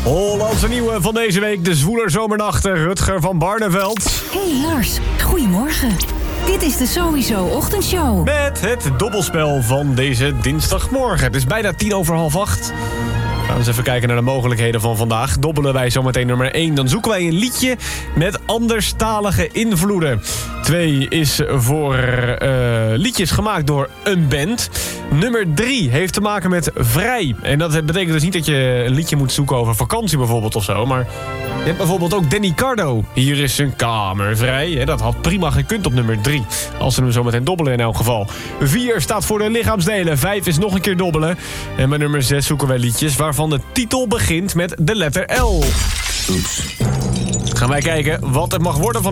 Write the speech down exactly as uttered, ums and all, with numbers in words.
Hollandse nieuwe van deze week, de zwoeler zomernachten, Rutger van Barneveld. Hey Lars, goedemorgen. Dit is de Sowieso Ochtendshow. Met het dobbelspel van deze dinsdagmorgen. Het is bijna tien over half acht. We gaan eens even kijken naar de mogelijkheden van vandaag. Dobbelen wij zometeen nummer één. Dan zoeken wij een liedje met anderstalige invloeden. twee is voor uh, liedjes gemaakt door een band. Nummer drie heeft te maken met vrij. En dat betekent dus niet dat je een liedje moet zoeken over vakantie bijvoorbeeld of zo. Maar je hebt bijvoorbeeld ook Danny Cardo. Hier is zijn kamer vrij. Dat had prima gekund op nummer drie. Als ze hem zo meteen dobbelen in elk geval. vier staat voor de lichaamsdelen. vijf is nog een keer dobbelen. En bij nummer zes zoeken wij liedjes waarvan de titel begint met de letter L. Oeps. Gaan wij kijken wat het mag worden van